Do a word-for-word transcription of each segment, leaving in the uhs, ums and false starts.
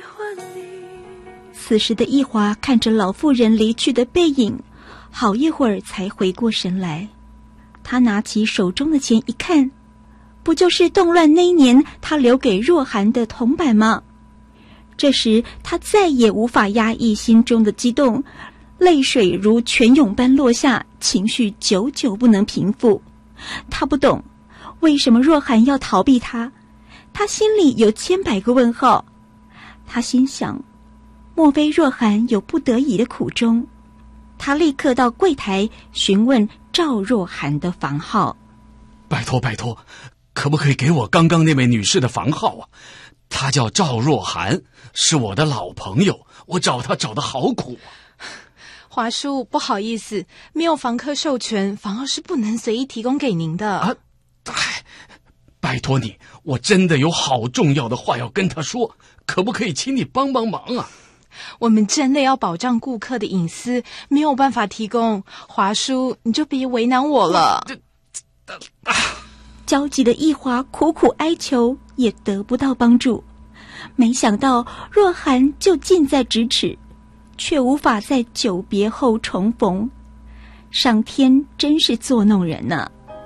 此时的奕华看着老妇人离去的背影，好一会儿才回过神来。他拿起手中的钱一看，不就是动乱那一年他留给若涵的铜板吗？这时他再也无法压抑心中的激动，泪水如泉涌般落下，情绪久久不能平复。他不懂为什么若涵要逃避他，他心里有千百个问号。他心想，莫非若涵有不得已的苦衷？他立刻到柜台询问赵若涵的房号。 拜托拜托，可不可以给我刚刚那位女士的房号啊？她叫赵若涵，是我的老朋友，我找她找得好苦啊。 华叔，不好意思，没有房客授权，房号是不能随意提供给您的。 啊，哎，拜托你，我真的有好重要的话要跟她说，可不可以请你帮帮忙啊？ 我们真的要保障顾客的隐私，没有办法提供。华叔，你就别为难我了。 啊、 焦急的奕华苦苦哀求，也得不到帮助。没想到若涵就近在咫尺，却无法在久别后重逢。上天真是作弄人呐、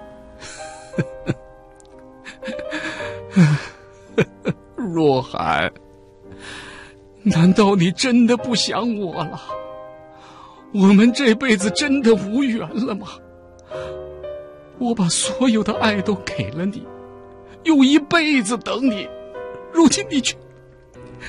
啊！若涵，难道你真的不想我了？我们这辈子真的无缘了吗？我把所有的爱都给了你，用一辈子等你，如今你却